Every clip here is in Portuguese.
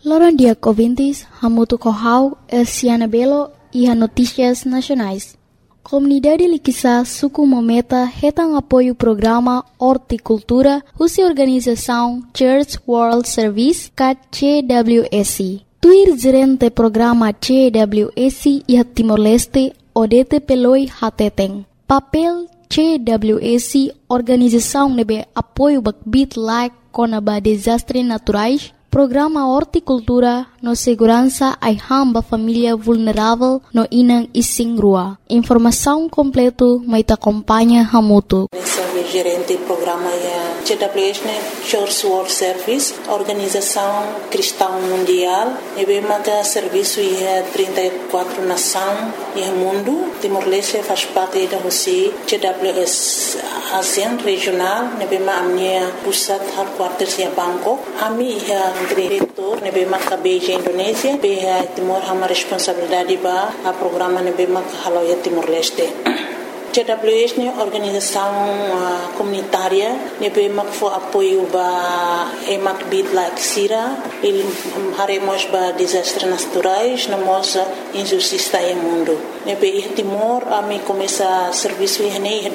Loron dia ouvintes, Hamutu Kohau, Elciana Belo e a Notícias Nacionais. Comunidade Liquissa Suku Mometa retam apoio o programa Horticultura, Russa Organização Church World Service, CWSC. Tuir gerente programa CWSC e a Timor-Leste, Odete Peloi Hateteng. Papel CWSC, organização nebe apoio bakbit like conaba desastres naturais, programa Horticultura no segurança ai hamba família vulnerável no Inang Ising Rua. Informação completo mai te acompanha Hamutu. Gerente do programa é CWS, Church World Service, Organização Cristã Mundial. E bem mais serviço é 34 nações e mundo. Timor-Leste faz parte da Rússia. CWS ASEAN regional. E bem mais a minha pusat headquarters é Bangkok. A minha diretor. E bem mais a Beijing Indonésia. Bem Timor uma responsabilidade para o programa e bem mais a Haloia Timor-Leste. CWS é organização comunitária, nebe for apoio ba emak bit like sira, ele haremos ba desastres naturais, namos injustiça em mundo. Nebe Timor a me começa serviço em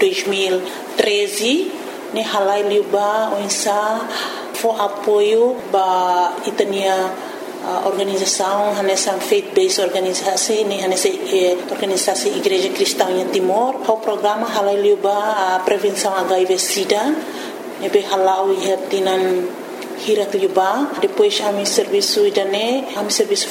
2013, ne halai liuba onsa for apoio ba itania organização nessa faith-based organisasi ni nessa organisasi Igreja Cristã em Timor. O programa halai liuba a prevenção HIV/SIDA, nebe halau ihatinan hirat liuba. Depois a mi serviço idane, a mi serviço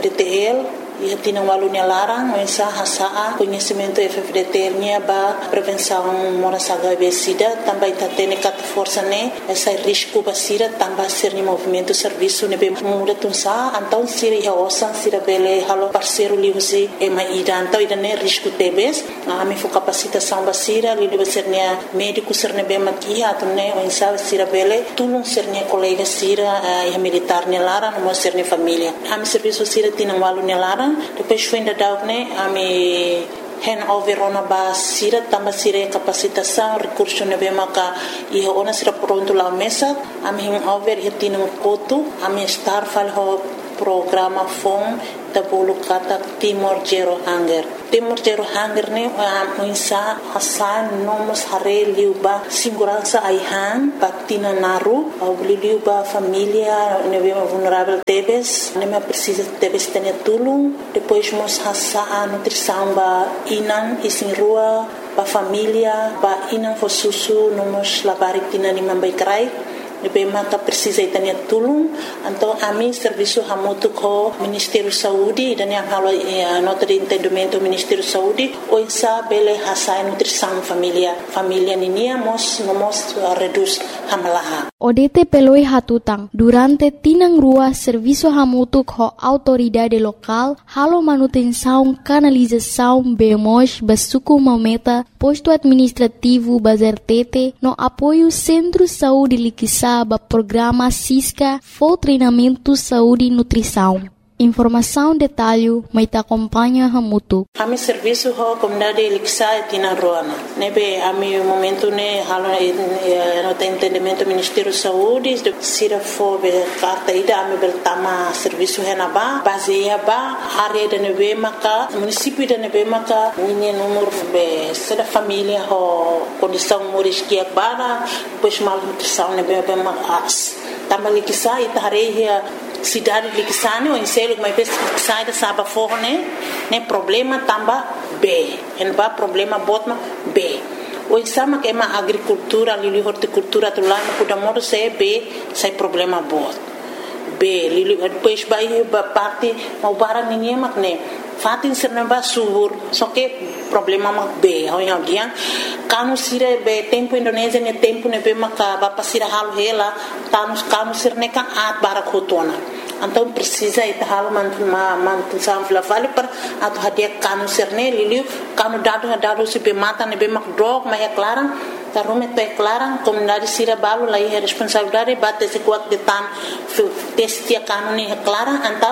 FDTL e tinha walunya larang mensa hasaa conhecimento FFDT nya ba prevenção moras HIV/SIDA também tatene kat força ne essa risco basira também ser ni movimento serviço ne be muda tunsa então siri ha osan sira bele halo parceiro liusi e mai então idane risco tebes a mi fo capacitação basira li deve ser ne médico ser ne be maki atune mensa sira bele tulung ser ne colega sira e militar ne larang mo ser ne família a mi serviço sira tinha walunya larang. Depois foi ainda dar a me handover ona ba sira tamba sira capacitação recurso ne be maka e ona sira pronto lá mesa a me handover e tinha koto a me estar falho programa FON da bolo kata Timor Zero Hunger. Timor Zero Hunger ne muinsa hasan nomos hare liuba segurança aihan patina naru au liuba família ne be vulnerável tebes ne me precisa tebes tene tulung depois mos hasa nutrição ba inan isin rua ba família ba inan fo susu nomos labari tina ni mambai krai nebe maka precisa itania tulung então a mim serviço hamutu ko Ministério Saúde dan yang halo nota de entendimento Ministério Saúde o insa bele hasai nutrição família ninia mos reduz hamalaha Odete peloi hatutang durante tinang rua serviço hamutu ko autoridade local halo manutenção canalização bemos basuku mometa posto administrativo bazertete no apoio Centro Saúde Liquissa ba programa SISCA for treinamento saúde e nutrição. Informação detalhe mai te acompanha Hamutu. A mi serviço ho comunidade Liquissa tina roana. Nebe a mi momento ne halo no tem entendimento Ministério Saúde sira fo be carta ida a mi beltama serviço henaba baseia ba área de nebe maka município de nebe maka ninha número be sera família ho condição moris que bara depois mal nutrição nebe be mas também Liquissa ita hareia cidade de Liquissane ou em selo mas sai da saba forne né problema tamba B en ba problema botma B o sama que ma agricultura ali horticultura tu lá no cuidado se B sai problema bot B li depois vai ba parte mau barang ninguém mak ne fatin serna ba subur só que problema mak B ho yang dia kanu sire be tempo Indonésia ne tempo ne be maka ba pasira hal hela kanu sirne kan at barakotona então precisa ita hal mantu samfla vale per atu hadia kanu sirne liliu kanu dado se be mata ne be mak drog ma é clara tarume to é clara comunidade sira balu lá é responsabilidade bate se kuat de tan testia kanu ne é clara então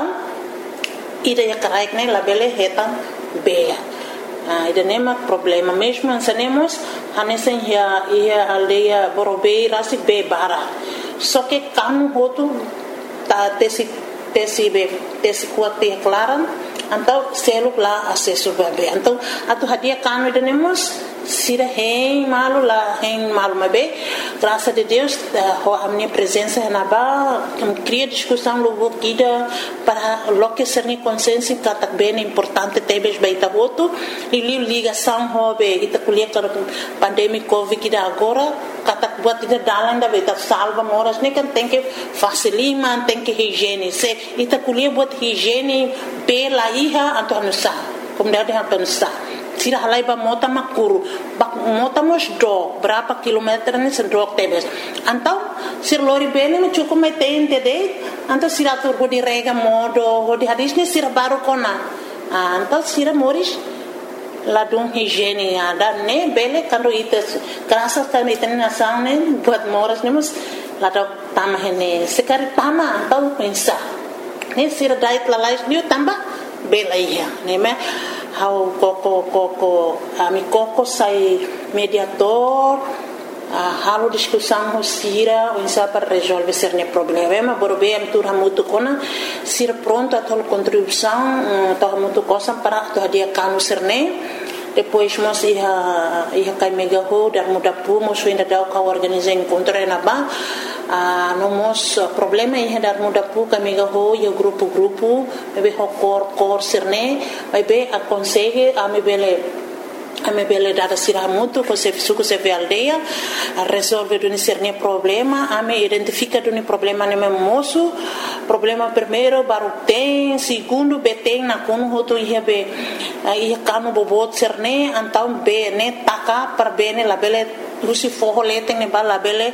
ida ya karaik ne labele hetan be ida nema problema mesmo ansanemos hanesen ia aldeia Borobei rasi be bara só que kanu hotu ta tesi tesi kuat te klaran então selo lá acesso bebê então atu hadia kanu denemos sira hein malu mabe graças a Deus a minha presença na ba cria discussão logo guida para lo que ser ni consciência que tá bem importante tebes baita voto e ligação hobe ita kuliah para pandemia covid que agora kata buat ida dalan da baita salva moras nem kan tem que facilima tem que higiene se ita kuliah buat higiene pela iha atau nusa como deve atau nusa sira halai ba mota makuru bak mota mos do berapa kilometer ni sedok tebes antau sir lori bene me cukup metein tede antau sira tur di rega modo di hadis ni sira baru kona antau sira moris ladung higiene ada ne bele kando ites kerasa kan iten nasang ne buat moras ni mus ladok tamah ne sekali tama antau pensa ne sira dait lalais ni tambah bela iya ne me how koko ami koko sai mediator halo discussão sira onsa para resolver certo problema borbe am tur hamutu kona sira pronto a tal contribuição tal hamutu cosa para to dia kanu cerne depois mos ia kai mega ho dar muda pu mos ainda dá o organizar encontro na ba nomos problema ia dar muda pu kai mega ho e grupo bebe ho cor cerne bebe aconselhe a me bele dada sira mutu ko se suku se ve aldeia resolve duni cerne problema a me identifica duni problema ne moço problema primeiro baru tem segundo beteng na kono hoto ia be ia kanu bobot cerne antau be ne taka per bene la bele Lucy forro leteng ne bala bele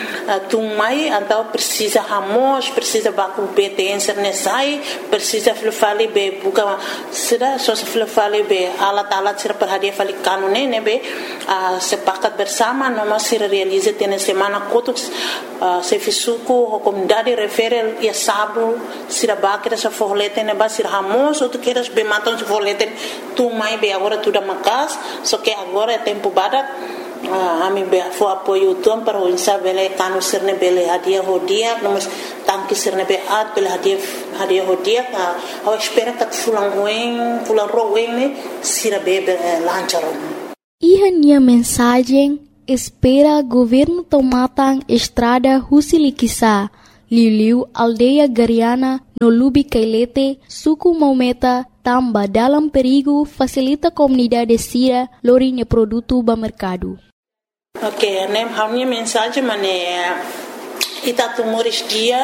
tumai antau precisa hamos precisa baku beten cerne sai precisa flufali be buka sida so flufali be alat sira per hadia fali kanune ne be sepakat bersama noma sira realize tene semana kotuk se fisuku comunidade referel ia sabu sira bakira sa forro leteng ne ba sira hamos ou tu queres be maton se forro leteng tumai be agora tudo makas so que agora é tempo badak ami be fo apoio tuam para o insa bele kanu sirne bele hadia hodia nomos tanki sirne be at bele hadia hodia a espera que fulan roen ne sira be lancharo Iha nia mensagem espera governo tomatan estrada Husilikisa Liu aldeia Gariana no Lubi Kailete suku Maumeta tamba dalam perigo facilita comunidade sira lorinya produto ba mercado. Ok, nem a minha mensagem mané itatu moris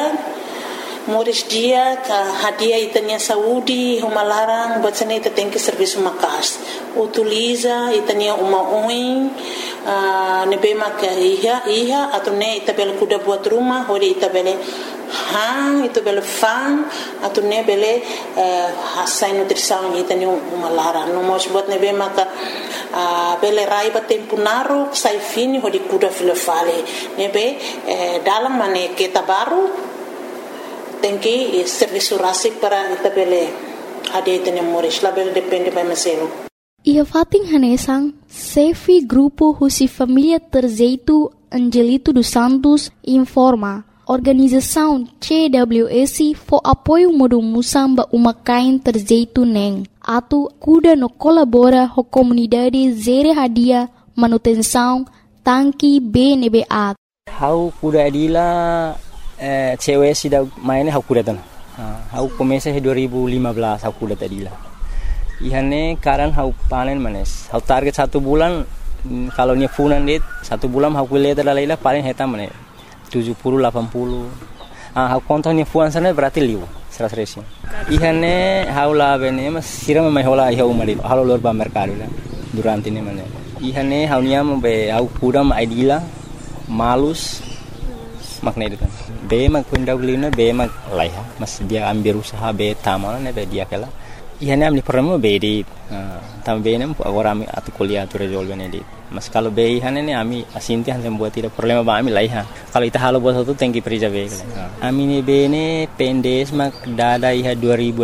dia ka hadia itanya saúde uma larang buat sana ita tem que serviço makas utiliza itanya uma oin nebe maka iha atau ne ita bel kuda buat rumah hori ita bele ita bele fan atau ne bele hasai nutrição itanya uma larang no mos buat nebe maka bele raiba tempo naro sai fini hori kuda filofale nebe dalam mane kita baru tem que serviço rásico para itabele hadia itanya moris label depende by meselo. Ia fating hanesang Sefi Grupo Husi Família Terzeito Angelito dos Santos informa organização CWS for apoio modo musamba uma kain terzeito neng atu kuda no colabora ho comunidade zere hadia manutenção tanki BNBA. How kuda adila cewek sudah mainnya aku datang. Aku komesa 2015 aku datang dila. Ihane karan aku panen manes. Aku target 1 bulan kalau nya funan dit 1 bulan aku lihat lalailah paling heta manes 70 80. Aku kontonnya fuan sana berarti liu 100. Ihane haula bene mas siram mai hola iha umari. Halo lor ba mercado la durante ini manes. Ihane haunya be aku kuda ma idila malus makna itu kan be mag pendawlina be mag laiha mas dia ambil usaha be tamana ne be dia kala ihane amni problema be di tambe nem agora ami atu kuliah tu resolve ne di mas kalau be ihane ne ami asinti han buat tidak problema ba ami laiha kalau ita halo buat satu tengki perija be ami ne be ne pendes mag dada iha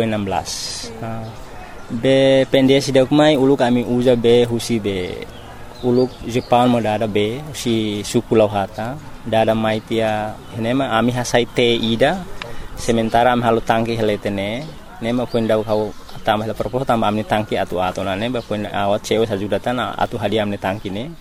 2016 be pendes dak mai ulu kami uja be husi be uluk Jepang mo dada be si suku lauhata dada maitia henema ami hasai te ida sementara am halu tangki heletene ne ma pun dau kau tambah la propos tambah amni tangki atu na ne ba pun awat cewe sajudatan atu hadiah amni tangki ne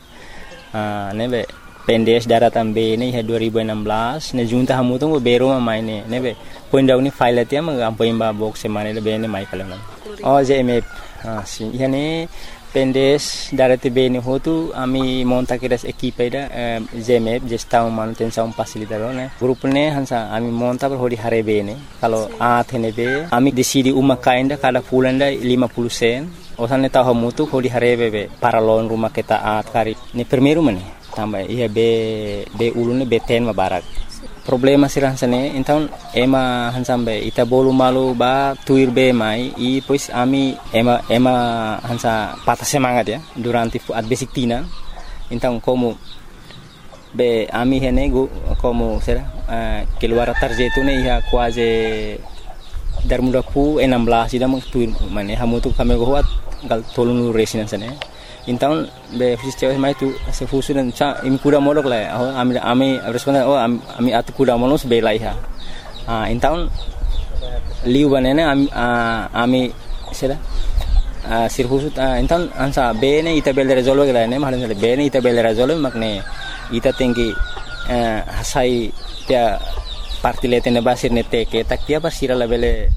be pendes daratan be ne 2016 ne junta hamu tu bero ma maine ne be pun dau ni file tia ma ampoin ba box semane le be ne mai kala JMF si yani pendes darate be ne hotu ami monta kiras equipe da JMF gestão manutenção facilitador ne grupo ne hansa ami monta per hodi hare be ne kalau athene be ami decidi uma kainda kada fulanda 50 sen osane tahu mutu hodi hare be paralon rumah kita kari ni primeiro mane tambah iya be ulune be ten ma barak problema sirah sane então ema hansambe ita bolu malu ba tuir be mai e pois ami ema hansa patah semangat ya durante at basic tina então como be ami henego como será keluar tarjeto ne ia quase dar muda pu 16 ida mang tuir mane hamutu kami goat gal tolunu residence ne então be fiscal mai tu se fusunan cha im kuda molok la ami responda ami atu kuda molos be laiha então liu banene ami sera sirhusut então ansa bene ita bel resolve la ne mahalan bene ita bel resolve makne ita tinggi hasai dia partilete ne basir ne teke tak dia basira la bele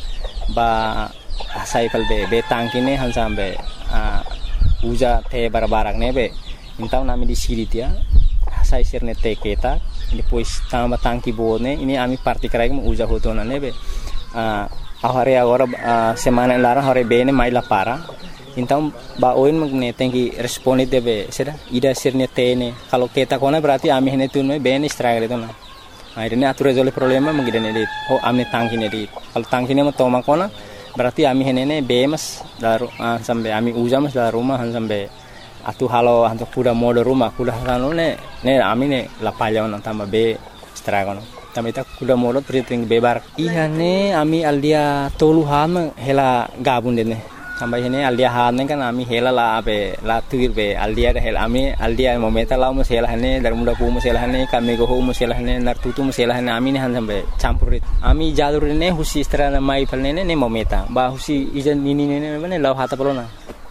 ba hasai kal be tangkine hansambe uja te barbarak nebe então nami di siri dia sai sirne te keta depois tamba tangki bone ini ami parti karai mo uja hotona nebe ahare agora semana lara hore bene mai la para então ba oin magne tenki responde debe sera ida sirne tene kalau keta kona berarti ami hene tun me bene stragre tona ini atur resolve problema mangidene dit amne tangki ne dit kalau tangki ne mo toma kona berarti ami henene bemas daru sampai ami uja mas dalam rumah sampai atu halo hantu kuda mode rumah kuda halo ne ami ne la palyawan tambah be stragono tambah ita kuda mode triting bebar ihane ami aldia toluhan hela gabun dene tambah hene aldia hane kan ami hela la be la tuir be aldia da hela ami aldia momenta la mo hela hane dar muda pu mo hela hane kami go mo hela hane nar tutu mo hela hane ami ne han sampai campurit ami jalur ne husi strana mai palne ne momenta ba husi ijan nini ne ne law hata polona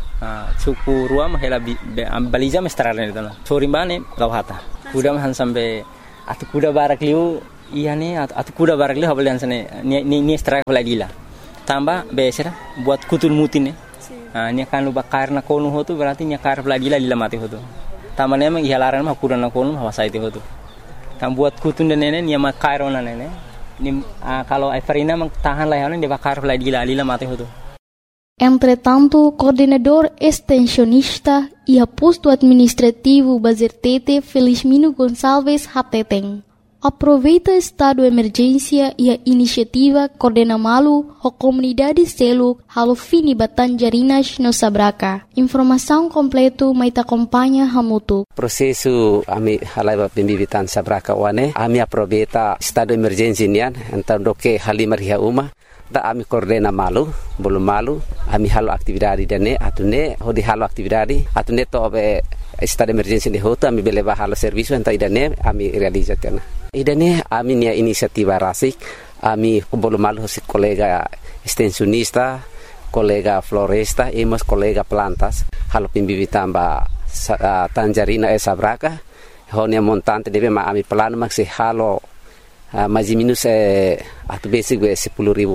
suku ruam hela balija mestrana ne dana chorimbane law hata kuda han sampai atu kuda barak liu ihane atu kuda barak liu habal sane ni strike lagila tambah besera buat kutul mutin nya kan lu bakar na konu hotu berarti nya kar lagi lila mati hotu tamane emang ihalaran mah kudan na konu hawa saiti hotu tam buat kutun dan nene nya makar ona nene ni kalau Everina mang tahan layanan dia bakar lagi lila mati hotu. Entretanto, coordenador extensionista e aposto administrativo Bazertete Felizmino Gonçalves Hateteng aproveita estado de emergência e a iniciativa Coordena Malu a comunidade selo halo fini Batanjarinas no Sabraca. Informação completo mai te acompanha hamutu. Prosesu ami halai pembibitan Sabraca wane ami aproveita estado de emergência nian então doke halimar hia uma da ami Coordena Malu bolu malu ami halo aktividade dane atune hodi halo aktividade atune to be estado de emergência de hoto ami beleva halo serviço então idane ami realizatena idane ami nia inisiativa rasik ami bolu malu si colega extensionista colega floresta e mas colega plantas halo pimbibitan ba Tanjarina Sabraca honia montante deve ma ami plano maxi halo mais minus atu basic 10,000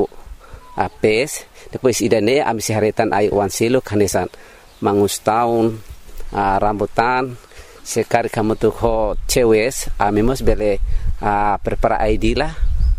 PS depois idane ami siharetan ai wan silo kanesan mangus tahun rambutan sekali kamu tuh ho cewes ami mos bele prepara ID lah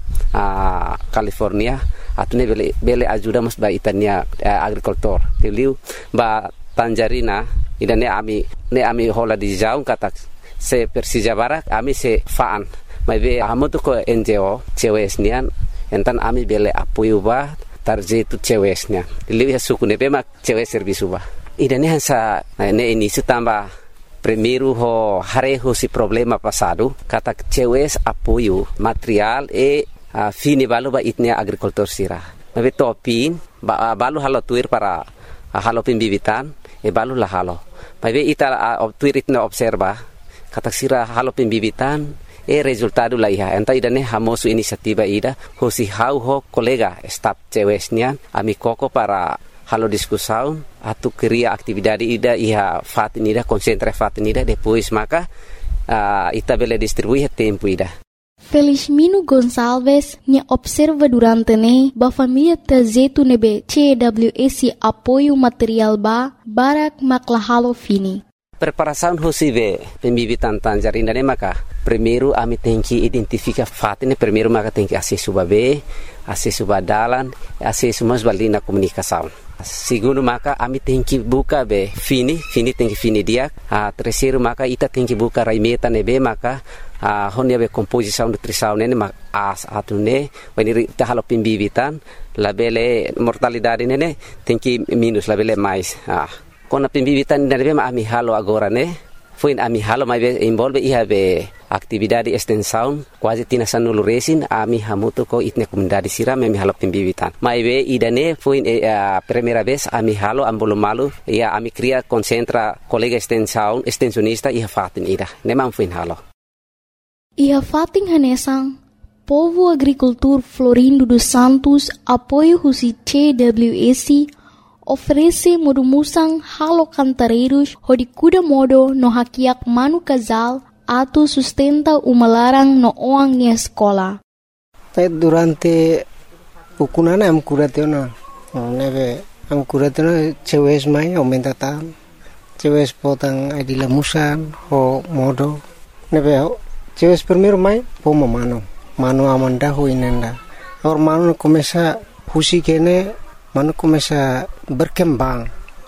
California atune bele ajuda mos ba itania agricultor teliu ba Tanjarina idane ami hola di jauh kata se Persija Barak ami se faan mai be amu tuh ko NGO cewes nian entan ami bele apoio ba tarjetu cewesnya teliu ya suku ne mak cewes servisu ba idane hansa ne ini tambah primeiro ho hareho si problema passado kata cewes apoio material e fini balu ba itnia agricultor sira mabe topin ba balu halo tuir para halo pembibitan e balu la halo mabe ita tuir itna observa kata sira halo pembibitan resultado la iha enta idane hamosu inisiativa ida hosi hau ho kolega staf cewesnya ami koko para halo discussão atu cria atividade ida iha fatin ida concentra fatin ida depois maka ita bele distribuir tempo ida. Felizmino Gonçalves nya observa durante ba família tazetu nebe CWS apoio material barak maklahalo fini. Preparação hosive pembibitan tanjar indane maka primeiro ami tem que identificar fatin primeiro maka tem que acesso babe acesso badalan acesso mas balina comunicação. Segundo maka ami tem que buka be fini tem que fini dia. Terceiro maka ita tem que buka raimeta nebe maka honia be composição nutrição nene mak atune when ita halo pembibitan labele mortalidade nene tem que minus labele mais. Kona pembibitan nene be ami halo agora ne foi ami halo mai be involve iha be atividade extensão quase tina sanulu resin ami hamuto ko itne comunidade siram ami halo pembibitan mai be idane foi primeira vez ami halo ambolo malu ia ami cria concentra colega extensionista iha fatin ida nemam foi halo iha fatin hanesang Povo Agricultor Florindo dos Santos apoio husi CWS oferece modumusang halo cantareiros hodi kuda modo no hakiak manu casal atau sustenta umalarang no oang ni escola. Durante ukunana am kuratena nebe am kuratena cewes mai aumenta tan cewes potang adila musan ho modo nebe cewes primeiro mai pomo mano amanda ho inenda or mano começa husi kene mano começa berkembang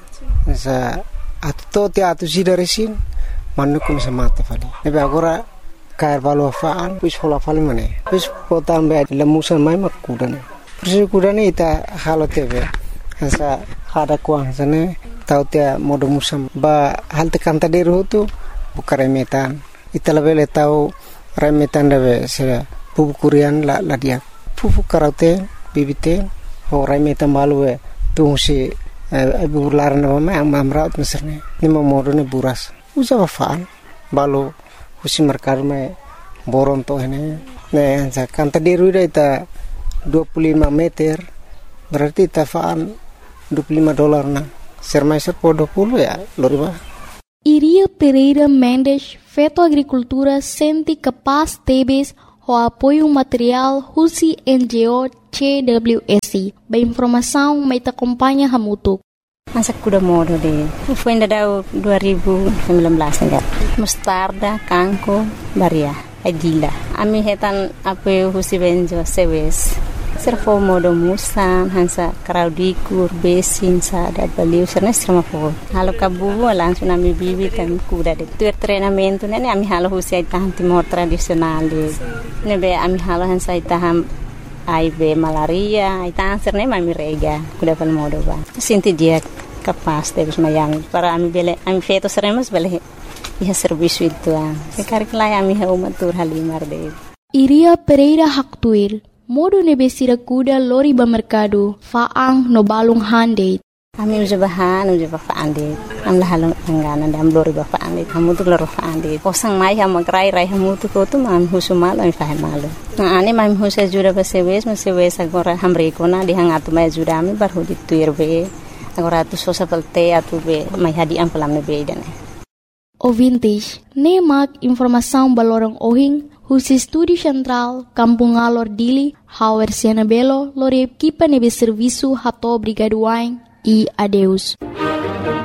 sa atto te atu sidaresin mano começa mata fali nebe agora cair valo faan pus hola fali mane pus potan be lemusan mai makudane persi kudane ita halo tebe sa hada kuang sane tau te modo musam ba halte kanta deru tu bukare metan ita lebele tau remetan debe se pupu kurian la dia pupu karate bibite ho remetan balu tungsi bular na ma amra meserne ni modo ne buras usa faan balu husi merkar me boron to ini ne sa kanta deru ita 25 meter berarti tafaan $25 na sermai serpo 20 ya loriba. Iria Pereira Mendes Feto Agricultura sente capaz tebes o apoio material husi NGO CWS ba informação mai ta acompanha hamutuk. Masa kuda modo de foi ainda dau 2019 enggak mustarda kangko baria adila ami hetan apoio husi benjo sewes servo modo musan hansa kraudikur besin sa da baliu serna strama po halo kabu langsung ami bibi kan kuda de tur treinamento nene ami halo husi taham timor tradisional de nebe ami halo hansa taham aibe malaria itang serne mami rega kuda pal modo ba sinti dia capaz de mayami para ami bele ami feto seremos bele iha serviço itu sekarang lai ami ha umatur halimar de Iria Pereira Haktuir modo nebesira kuda lori ba mercado faang no balung hande ami ujabahan ujabafande am la halong angana dam lori ba faande kamu tu loro faande posang mai ha magrai rai hamu tu ko tu mam husumal ai fahe malu na ani mam husa jura ba sewes agora hamre kona di hangatu mai jura ami bar hodi tuirbe agora tu sosa pelte atu be mai hadi am pelam be idane o vintage nemak informação balorong ohing Husi Studi Central, Kampung Alor Dili, Hauer Siana Belo, Lore Equipa Nebe Serviço Hato Brigaduain e adeus.